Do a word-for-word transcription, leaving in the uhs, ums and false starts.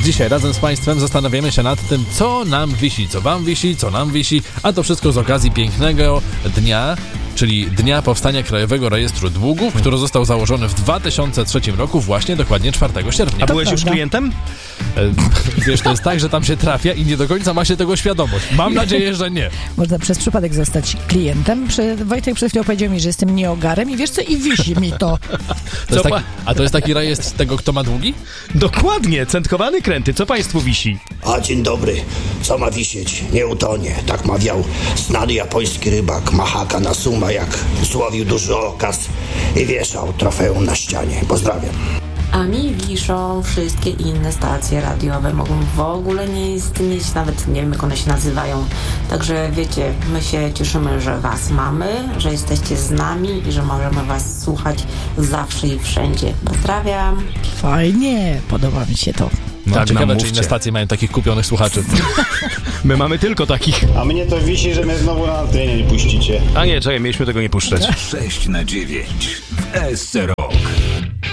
Dzisiaj razem z Państwem zastanawiamy się nad tym, co nam wisi, co Wam wisi, co nam wisi, a to wszystko z okazji pięknego dnia, czyli Dnia Powstania Krajowego Rejestru Długów, który został założony w dwa tysiące trzecim roku, właśnie dokładnie czwartego sierpnia. A byłeś już klientem? Wiesz, to jest tak, że tam się trafia i nie do końca ma się tego świadomość. Mam nadzieję, że nie. Można przez przypadek zostać klientem. Wojtek przed chwilą powiedział mi, że jestem nieogarem i wiesz co, i wisi mi to. to jest taki, a to jest taki rejestr tego, kto ma długi? Dokładnie, centkowane kręty. Co Państwu wisi? A dzień dobry, co ma wisieć? Nie utonie, tak mawiał znany japoński rybak Mahaka Nasuma, jak słowił duży okaz i wieszał trofeum na ścianie. Pozdrawiam. A mi wiszą wszystkie inne stacje radiowe, mogą w ogóle nie istnieć, nawet nie wiem jak one się nazywają. Także wiecie, my się cieszymy, że was mamy, że jesteście z nami i że możemy was słuchać zawsze i wszędzie. Pozdrawiam. Fajnie, podoba mi się to. No, Tak, ciekawe, nam czy mówcie. inne stacje mają takich kupionych słuchaczy. My mamy tylko takich. A mnie to wisi, że mnie znowu na antenie nie puścicie. A nie, czekaj, mieliśmy tego nie puszczać. sześć na dziewięć w S C Rock.